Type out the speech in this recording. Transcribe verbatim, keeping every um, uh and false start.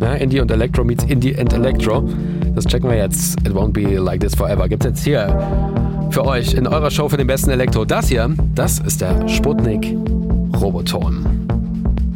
Ja, Indie und Electro meets Indie and Electro. Das checken wir jetzt. It won't be like this forever. Gibt's jetzt hier für euch in eurer Show für den besten Elektro. Das hier, das ist der Sputnik Roboton.